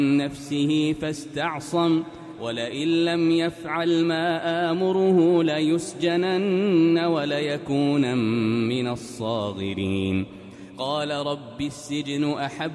نفسه فاستعصم ولئن لم يفعل ما آمره ليسجنن وليكونن من الصاغرين. قال رب السجن أحب